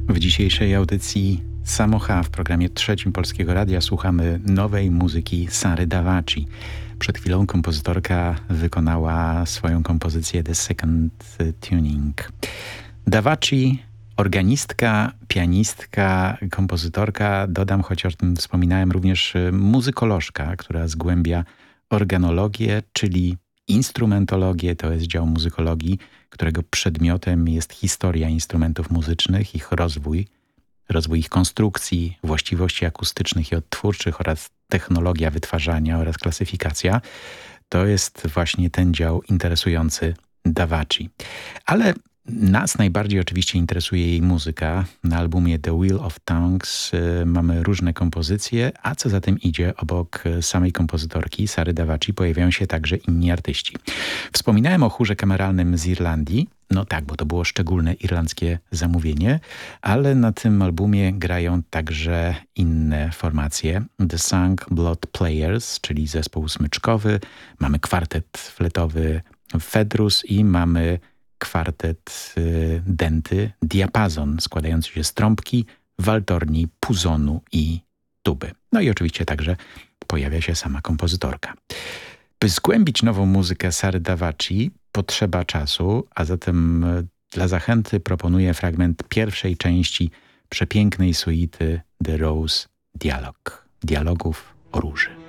W dzisiejszej audycji Samocha w programie trzecim Polskiego Radia słuchamy nowej muzyki Sary Davaci. Przed chwilą kompozytorka wykonała swoją kompozycję The Second Tuning. Davaci, organistka, pianistka, kompozytorka, dodam, choć o tym wspominałem, również muzykolożka, która zgłębia organologię, czyli instrumentologię, to jest dział muzykologii, którego przedmiotem jest historia instrumentów muzycznych, ich rozwój ich konstrukcji, właściwości akustycznych i odtwórczych oraz technologia wytwarzania oraz klasyfikacja. To jest właśnie ten dział interesujący Davaci. Ale nas najbardziej oczywiście interesuje jej muzyka. Na albumie The Wheel of Tongues mamy różne kompozycje, a co za tym idzie, obok samej kompozytorki Sary Davaci pojawiają się także inni artyści. Wspominałem o chórze kameralnym z Irlandii. No tak, bo to było szczególne irlandzkie zamówienie, ale na tym albumie grają także inne formacje. The Sung Blood Players, czyli zespół smyczkowy, mamy kwartet fletowy Fedrus i mamy kwartet denty Diapazon, składający się z trąbki, waltorni, puzonu i tuby. No i oczywiście także pojawia się sama kompozytorka. By zgłębić nową muzykę Sary Davaci potrzeba czasu, a zatem dla zachęty proponuję fragment pierwszej części przepięknej suity The Rose Dialogue, dialogów o róży.